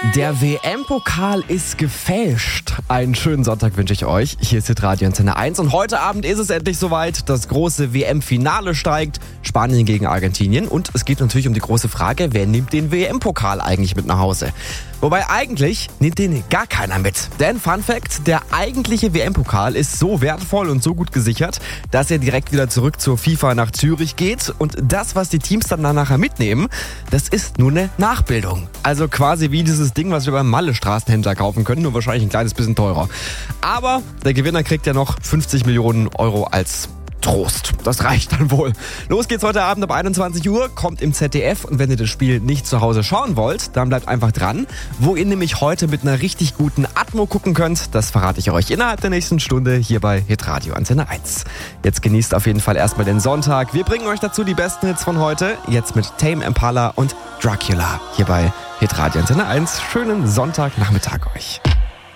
Der WM-Pokal ist gefälscht. Einen schönen Sonntag wünsche ich euch. Hier ist Radio Antenne 1 und heute Abend ist es endlich soweit. Das große WM-Finale steigt. Spanien gegen Argentinien. Und es geht natürlich um die große Frage, wer nimmt den WM-Pokal eigentlich mit nach Hause? Wobei eigentlich nimmt den gar keiner mit. Denn Fun Fact, der eigentliche WM-Pokal ist so wertvoll und so gut gesichert, dass er direkt wieder zurück zur FIFA nach Zürich geht. Und das, was die Teams dann nachher mitnehmen, das ist nur eine Nachbildung. Also quasi wie dieses Ding, was wir beim Malle-Straßenhändler kaufen können, nur wahrscheinlich ein kleines bisschen teurer. Aber der Gewinner kriegt ja noch 50 Millionen Euro als Trost. Das reicht dann wohl. Los geht's heute Abend ab 21 Uhr, kommt im ZDF und wenn ihr das Spiel nicht zu Hause schauen wollt, dann bleibt einfach dran. Wo ihr nämlich heute mit einer richtig guten Atmo gucken könnt, das verrate ich euch innerhalb der nächsten Stunde hier bei Hitradio Antenne 1. Jetzt genießt auf jeden Fall erstmal den Sonntag. Wir bringen euch dazu die besten Hits von heute, jetzt mit Tame Impala und Dracula hier bei Hitradio Antenne 1. Schönen Sonntagnachmittag euch.